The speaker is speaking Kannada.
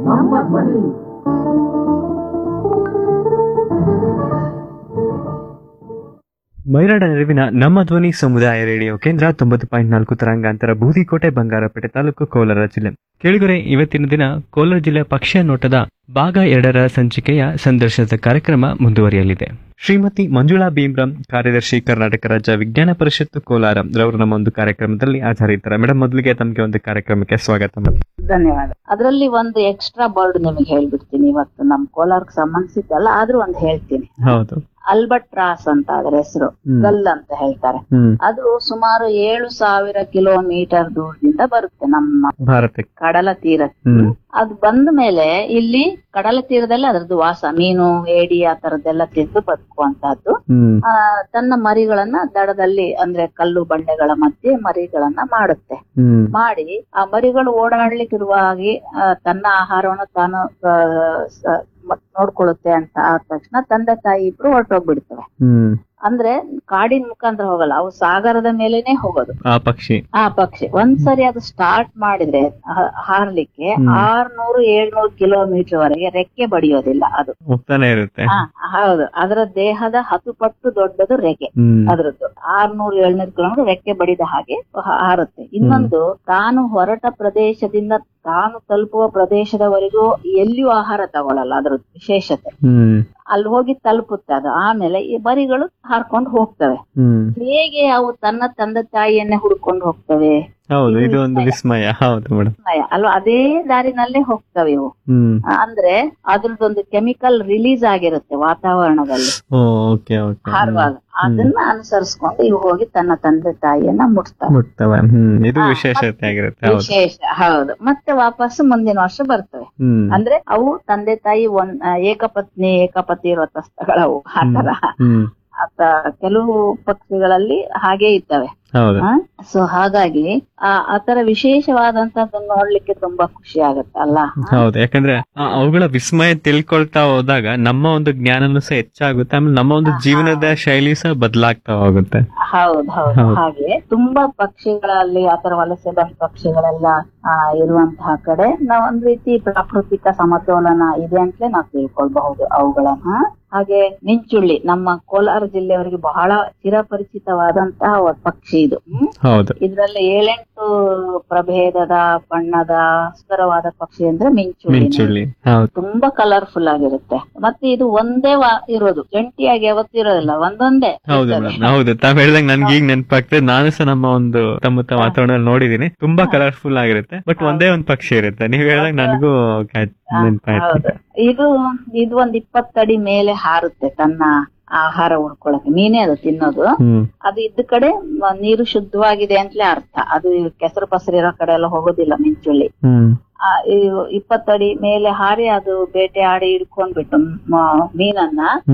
ನಮ್ಮ ಧ್ವನಿ. ಮೈರಾಡ ನೆರವಿನ ನಮ್ಮ ಧ್ವನಿ ಸಮುದಾಯ ರೇಡಿಯೋ ಕೇಂದ್ರ 90.4 ತರಂಗಾಂತರ ಬೂದಿಕೋಟೆ ಬಂಗಾರಪೇಟೆ ತಾಲೂಕು ಕೋಲಾರ ಜಿಲ್ಲೆ. ಕೇಳಿದರೆ ಇವತ್ತಿನ ದಿನ ಕೋಲಾರ ಜಿಲ್ಲೆ ಪಕ್ಷಿಯ ನೋಟದ ಭಾಗ 2ರ ಸಂಚಿಕೆಯ ಸಂದರ್ಶನದ ಕಾರ್ಯಕ್ರಮ ಮುಂದುವರಿಯಲಿದೆ. ಶ್ರೀಮತಿ ಮಂಜುಳಾ ಭೀಮ್ರಾಮ್, ಕಾರ್ಯದರ್ಶಿ, ಕರ್ನಾಟಕ ರಾಜ್ಯ ವಿಜ್ಞಾನ ಪರಿಷತ್ತು ಕೋಲಾರ ರವರು ನಮ್ಮ ಒಂದು ಕಾರ್ಯಕ್ರಮದಲ್ಲಿ ಹಾಜರಿದ್ದಾರೆ. ಮೇಡಮ್, ಮೊದಲಿಗೆ ತಮಗೆ ಒಂದು ಕಾರ್ಯಕ್ರಮಕ್ಕೆ ಸ್ವಾಗತ. ಧನ್ಯವಾದ. ಅದರಲ್ಲಿ ಒಂದು ಎಕ್ಸ್ಟ್ರಾ ಬರ್ಡ್ ನಿಮಗೆ ಹೇಳ್ಬಿಡ್ತೀನಿ. ಇವತ್ತು ನಮ್ ಕೋಲಾರಕ್ಕೆ ಸಂಬಂಧಿಸಿದ್ದಲ್ಲ, ಆದ್ರೂ ಒಂದು ಹೇಳ್ತೀನಿ. ಹೌದು. ಅಲ್ಬಟ್ರಾಸ್ ಅಂತ ಅದರ ಹೆಸರು, ಗಲ್ ಅಂತ ಹೇಳ್ತಾರೆ. ಅದು ಸುಮಾರು 7,000 ಕಿಲೋಮೀಟರ್ ದೂರದಿಂದ ಬರುತ್ತೆ ನಮ್ಮ ಭಾರತಕ್ಕೆ, ಕಡಲ ತೀರಕ್ಕೆ. ಅದು ಬಂದ ಮೇಲೆ ಇಲ್ಲಿ ಕಡಲ ತೀರದಲ್ಲಿ ಅದರದ್ದು ವಾಸ, ಮೀನು, ಏಡಿ ಆ ತರದ್ದೆಲ್ಲ ತಿಂದು ಬದುಕುವಂತಹದ್ದು. ತನ್ನ ಮರಿಗಳನ್ನ ದಡದಲ್ಲಿ, ಅಂದ್ರೆ ಕಲ್ಲು ಬಂಡೆಗಳ ಮಧ್ಯೆ ಮರಿಗಳನ್ನ ಮಾಡುತ್ತೆ. ಮಾಡಿ ಆ ಮರಿಗಳು ಓಡಾಡ್ಲಿಕ್ಕಿರುವ ಹಾಗೆ ತನ್ನ ಆಹಾರವನ್ನು ತಾನು ನೋಡ್ಕೊಳ್ಳುತ್ತೆ ಅಂತ ಆದ ತಕ್ಷಣ ತಂದೆ ತಾಯಿ ಇಬ್ರು ಹೊರಟೋಗ್ಬಿಡ್ತವೆ. ಅಂದ್ರೆ ಕಾಡಿನ ಮುಖಾಂತರ ಹೋಗಲ್ಲ, ಅವು ಸಾಗರದ ಮೇಲೇನೆ ಹೋಗೋದು. ಆ ಪಕ್ಷಿ ಒಂದ್ಸರಿ ಅದು ಸ್ಟಾರ್ಟ್ ಮಾಡಿದ್ರೆ ಹಾರ್ಲಿಕ್ಕೆ 600-700 ಕಿಲೋಮೀಟರ್ ವರೆಗೆ ರೆಕ್ಕೆ ಬಡಿಯೋದಿಲ್ಲ, ಅದು ಹೋಗ್ತಾನೆ ಇರುತ್ತೆ. ಹೌದು, ಅದರ ದೇಹದ 10 ಪಟ್ಟು ದೊಡ್ಡದು ರೆಕ್ಕೆ ಅದ್ರದ್ದು. 600-700 ಕಿಲೋಮೀಟರ್ ರೆಕ್ಕೆ ಬಡಿದ ಹಾಗೆ ಹಾರುತ್ತೆ. ಇನ್ನೊಂದು, ತಾನು ಹೊರಟ ಪ್ರದೇಶದಿಂದ ತಾನು ತಲುಪುವ ಪ್ರದೇಶದವರೆಗೂ ಎಲ್ಲಿಯೂ ಆಹಾರ ತಗೊಳ್ಳಲ್ಲ, ಅದ್ರ ವಿಶೇಷತೆ. ಅಲ್ಲಿ ಹೋಗಿ ತಲುಪುತ್ತೆ ಅದು. ಆಮೇಲೆ ಈ ಮರಿಗಳು ಹಾರ್ಕೊಂಡು ಹೋಗ್ತವೆ. ಹೇಗೆ ಅವು ತನ್ನ ತಂದೆ ತಾಯಿಯನ್ನೇ ಹುಡ್ಕೊಂಡು ಹೋಗ್ತವೆ? ಹೌದು, ಇದು ಒಂದು ವಿಸ್ಮಯ. ಹೌದು ಮೇಡಮ್, ಅಲ್ವಾ? ಅದೇ ದಾರಿನಲ್ಲೇ ಹೋಗ್ತವೆ ಇವು. ಅಂದ್ರೆ ಅದ್ರದ್ದೊಂದು ಕೆಮಿಕಲ್ ರಿಲೀಸ್ ಆಗಿರುತ್ತೆ ವಾತಾವರಣದಲ್ಲಿ ಹಾರುವಾಗ. ಅದನ್ನ ಅನುಸರಿಸ್ಕೊಂಡು ಇವು ಹೋಗಿ ತನ್ನ ತಂದೆ ತಾಯಿಯನ್ನ ಮುಟ್ತವೆ. ಇದು ವಿಶೇಷತೆ ಆಗಿರುತ್ತೆ. ವಿಶೇಷ, ಹೌದು. ಮತ್ತೆ ವಾಪಸ್ ಮುಂದಿನ ವರ್ಷ ಬರ್ತವೆ. ಅಂದ್ರೆ ಅವು ತಂದೆ ತಾಯಿ ಏಕಪತ್ನಿ ಏಕಪತಿ ವ್ರತಸ್ಥಗಳವು. ಆತರ ಕೆಲವು ಪಕ್ಷಿಗಳಲ್ಲಿ ಹಾಗೆ ಇರ್ತವೆ. ಸೊ ಹಾಗಾಗಿ ಆತರ ವಿಶೇಷವಾದಂತದ್ದನ್ನ ನೋಡ್ಲಿಕ್ಕೆ ತುಂಬಾ ಖುಷಿ ಆಗತ್ತೆ ಅಲ್ಲ? ಹೌದು, ಯಾಕಂದ್ರೆ ಅವುಗಳ ವಿಸ್ಮಯ ತಿಳ್ಕೊಳ್ತಾ ಹೋದಾಗ ನಮ್ಮ ಒಂದು ಜ್ಞಾನನು ಸಹ ಹೆಚ್ಚಾಗುತ್ತೆ, ಆಮೇಲೆ ನಮ್ಮ ಒಂದು ಜೀವನದ ಶೈಲಿ ಸಹ ಬದಲಾಗ್ತಾ ಹೋಗುತ್ತೆ. ಹೌದು ಹೌದು. ಹಾಗೆ ತುಂಬಾ ಪಕ್ಷಿಗಳಲ್ಲಿ ಆತರ ವಲಸೆ ಬಂದ ಪಕ್ಷಿಗಳೆಲ್ಲ ಇರುವಂತಹ ಕಡೆ ನಾವ್ ಒಂದ್ ರೀತಿ ಪ್ರಾಕೃತಿಕ ಸಮತೋಲನ ಇದೆ ಅಂತಲೇ ನಾವು ತಿಳ್ಕೊಳ್ಬಹುದು ಅವುಗಳನ್ನ. ಹಾಗೆ ಮಿಂಚುಳ್ಳಿ ನಮ್ಮ ಕೋಲಾರ ಜಿಲ್ಲೆಯವರಿಗೆ ಬಹಳ ಚಿರಪರಿಚಿತವಾದಂತಹ ಪಕ್ಷಿ ಇದು. ಇದ್ರಲ್ಲಿ 7-8 ಪ್ರಭೇದದ ಬಣ್ಣದ ಸುಂದರವಾದ ಪಕ್ಷಿ ಅಂದ್ರೆ ಮಿಂಚುಳ್ಳಿ. ತುಂಬಾ ಕಲರ್ಫುಲ್ ಆಗಿರುತ್ತೆ. ಮತ್ತೆ ಇದು ಒಂದೇ ಇರೋದು, ಜಂಟಿಯಾಗಿ ಯಾವತ್ತೂ ಇರೋದಿಲ್ಲ, ಒಂದೊಂದೇ. ಹೌದು, ತಾವ್ ಹೇಳ್ದಂಗ್ ನನ್ಗೆ ಈಗ ನೆನಪಾಗ್ತದೆ. ನಾನು ಸಹ ನಮ್ಮ ಒಂದು ಸುತ್ತಮುತ್ತ ವಾತಾವರಣ ನೋಡಿದೀನಿ, ತುಂಬಾ ಕಲರ್ಫುಲ್ ಆಗಿರುತ್ತೆ. ಬಟ್ ಒಂದೇ ಒಂದ್ ಪಕ್ಷಿ ಇರುತ್ತೆ. ನೀವ್ ಹೇಳ್ದಂಗ್ ನನ್ಗೂ ನೆನಪಾಯ್ತು. ಇದು ಒಂದ್ 20 ಅಡಿ ಮೇಲೆ ಹಾರುತ್ತೆ ತನ್ನ ಆಹಾರ ಉಳ್ಕೊಳಕ್ಕೆ. ಮೀನೇ ಅದು ತಿನ್ನೋದು. ಅದು ಇದ್ದ ಕಡೆ ನೀರು ಶುದ್ಧವಾಗಿದೆ ಅಂತಲೇ ಅರ್ಥ. ಅದು ಕೆಸರು ಪಸರು ಇರೋ ಕಡೆ ಎಲ್ಲ ಹೋಗೋದಿಲ್ಲ ಮಿಂಚುಳ್ಳಿ. 20 ಅಡಿ ಮೇಲೆ ಹಾರಿ ಅದು ಬೇಟೆ ಆಡಿ ಹಿಡ್ಕೊಂಡ್ಬಿಟ್ಟು ಮೀನನ್ನ